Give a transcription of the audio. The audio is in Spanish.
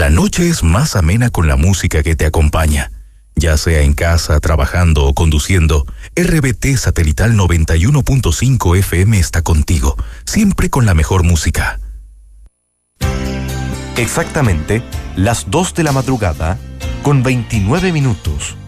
La noche es más amena con la música que te acompaña. Ya sea en casa, trabajando o conduciendo, RBT Satelital 91.5 FM está contigo, siempre con la mejor música. Exactamente las 2 de la madrugada, con 29 minutos.